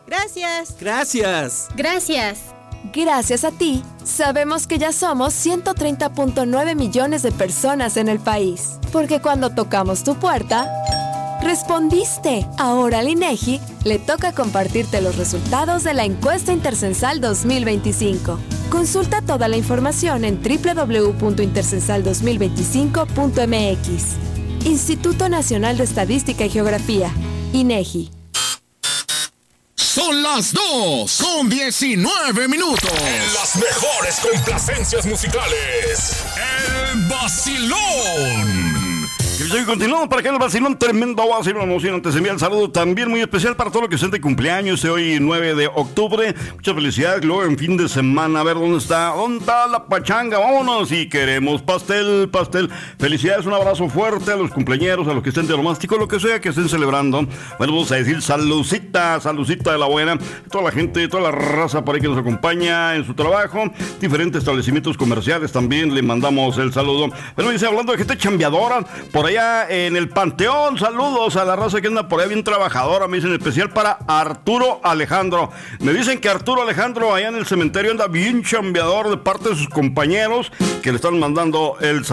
Gracias. Gracias. Gracias. Gracias a ti, sabemos que ya somos 130.9 millones de personas en el país. Porque cuando tocamos tu puerta, respondiste. Ahora al INEGI le toca compartirte los resultados de la encuesta Intercensal 2025. Consulta toda la información en www.intercensal2025.mx. Instituto Nacional de Estadística y Geografía, INEGI. Son las 2:19 minutos. En las mejores complacencias musicales, El Vacilón. Y continuamos para que el vacilón, tremendo vacilón emocionante. Se envía el saludo también muy especial para todo lo que es de cumpleaños hoy 9 de octubre. Muchas felicidades, luego en fin de semana. A ver dónde está la pachanga. Vámonos y queremos pastel. Felicidades, un abrazo fuerte a los cumpleañeros, a los que estén de romástico, lo que sea que estén celebrando. Bueno, vamos a decir saludcita de la buena. Toda la gente, toda la raza por ahí que nos acompaña en su trabajo. Diferentes establecimientos comerciales también le mandamos el saludo. Bueno, dice, hablando de gente chambeadora, por allá en el Panteón, saludos a la raza que anda por ahí bien trabajadora. Me dicen especial para Arturo Alejandro. Me dicen que Arturo Alejandro allá en el cementerio anda bien chambeador de parte de sus compañeros que le están mandando el